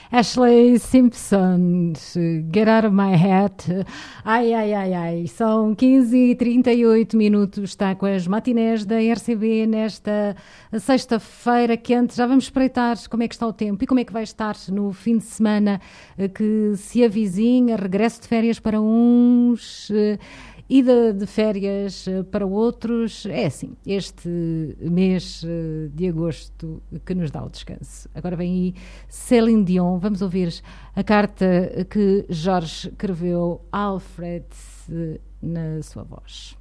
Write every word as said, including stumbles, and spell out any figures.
Ashley Simpson, Get Out of My Head. Ai, ai, ai, ai. São quinze e trinta e oito minutos. Está com as matinés da R C B nesta sexta-feira quente. Já vamos espreitar como é que está o tempo e como é que vai estar no fim de semana que se avizinha. Regresso de férias para uns, ida de férias para outros. É assim, este mês de agosto que nos dá o descanso. Agora vem aí Céline Dion. Vamos ouvir a carta que Jorge escreveu a Alfred na sua voz.